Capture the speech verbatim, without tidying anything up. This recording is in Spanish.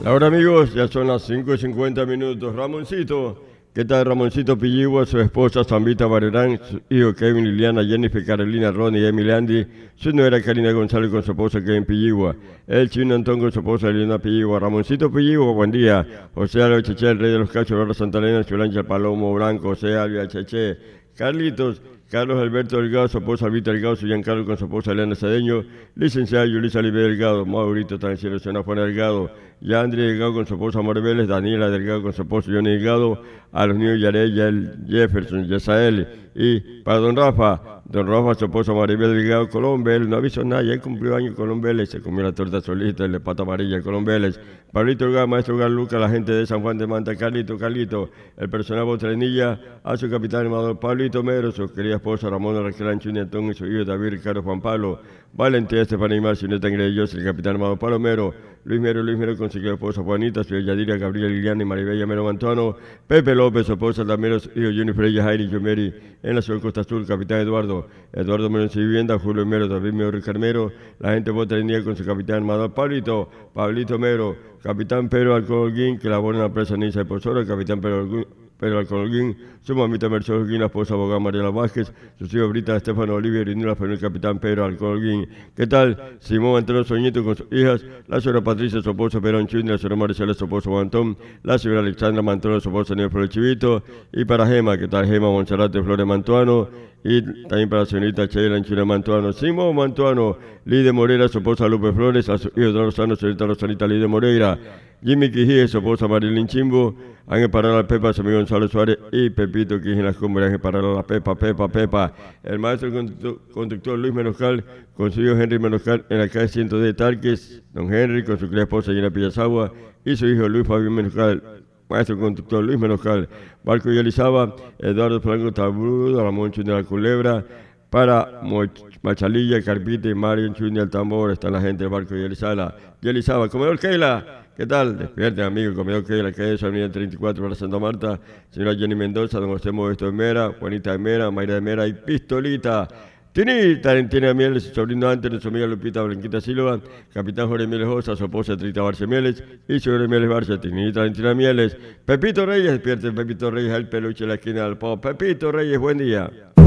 Ahora amigos, ya son las cinco y cincuenta minutos. Ramoncito, ¿qué tal Ramoncito Pilligua, su esposa Zambita Barerán, su hijo Kevin, Liliana, Jennifer, Carolina, Ronnie, Emily, Andy, su nuera Karina González con su esposa Kevin Pilligua, el chino Antón con su esposa Elena Pilligua, Ramoncito Pilligua, buen día, José Alba Cheche, el rey de los cachos, Laura Santalena, Chulancha Palomo Blanco, José Alba Cheche, Carlitos, Carlos Alberto Delgado, su esposa Albita Delgado, su Giancarlo con su esposa Elena Cedeño, licenciada Yulisa Olive Delgado, Maurito Tancero, señora Juana Delgado, Yandri Delgado con su esposa Amor Vélez, Daniela Delgado con su esposo Johnny Delgado, a los niños Yarey, Yael, Jefferson, Yesael, y para don Rafa, don Rafa, su esposa Maribel Delgado, Colón Vélez, no avisó nada, ya cumplió año Colón Vélez, se comió la torta solita, el de pata amarilla, Colón Vélez, Pablito Delgado, maestro Gal Luca, la gente de San Juan de Manta, Carlito, Carlito, el personal Botrenilla, a su capitán armador Pablito Mero, su querida esposa Ramona Raquel Anchuni Antón y su hijo David Ricardo Juan Pablo, Valentía Estefanía Mar, Sineta Ingredios, el capitán armador Palomero, Luis Mero, Luis Mero con su esposa Juanita, su Yadira, Gabriela Liliana y Maribella Mero Mantuano, Pepe López, su esposa Tamero, su hijo Jennifer Ella, Jairi Yomeri, en la ciudad de Costa Azul, capitán Eduardo, Eduardo Mero en su vivienda, Julio Mero, David Mero Ricarmero, la gente Botrenilla con su capitán armador Pablito, Pablito Mero, capitán Pedro Alcolguín, que labora en la presa Niza de Pozoro, el capitán Pedro Alcolguín, Pedro Alcolguín, su mamita Mercedes Holguín, la esposa abogada Mariela Vázquez, sus hijos Brita, Estefano Olivia y Rinula, el capitán Pedro Alcolguín. ¿Qué tal? Simón Antero Soñito con sus hijas, la señora Patricia, su esposo Perón Chuni, la señora Maricela, su esposo Antón, la señora Alexandra Mantuano, su esposo Daniel Flores Chivito, y para Gema, ¿qué tal? Gema Monserrate Flores Mantuano, y también para la señorita Sheila Anchuna Mantuano, Simón Mantuano, Lide Moreira, su esposa Lupe Flores, a su hijo Eduardo Sano, señorita Rosanita Lide Moreira, Jimmy Quijía, su esposa Marilyn Chimbo, Ángel Parral Pepa, su amigo Gonzalo Suárez y Pepito Quijía en las cumbres, Ángel Parral la Pepa, Pepa, Pepa, el maestro conductor, conductor Luis Menoscal, con su hijo Henry Menoscal en la calle ciento de Tarques, don Henry con su querida esposa Gina Pillazagua y su hijo Luis Fabio Menoscal, maestro conductor Luis Menoscal, Barco y Elizaba, Eduardo Franco Tabrudo, Ramón Chun de la Culebra, para Machalilla, Carpita y Mario Chun del Tambor, está la gente del Barco y Elizaba, y Elizaba, comedor Keila. ¿Qué tal? Despierten, amigo, comedor que la calle de Avenida treinta y cuatro para Santa Marta, señora Jenny Mendoza, don José Modesto de Mera, Juanita de Mera, Mayra de Mera y Pistolita. Tinita, Valentina Mieles, su sobrino Antes, su amiga Lupita Blanquita Silva, capitán Jorge Mieles Osa, su esposa Trita Barce Mieles y su Jorge Mieles Barce, Tinita, Valentina Mieles. Pepito Reyes, despierten, Pepito Reyes, el peluche de la esquina del pop. Pepito Reyes, buen día.